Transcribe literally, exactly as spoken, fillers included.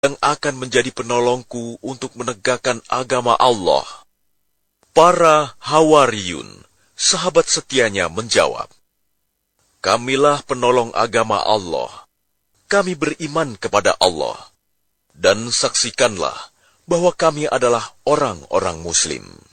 yang akan menjadi penolongku untuk menegakkan agama Allah?" Para Hawariyun, sahabat setianya, menjawab, "Kamilah penolong agama Allah. Kami beriman kepada Allah. Dan saksikanlah bahwa kami adalah orang-orang Muslim."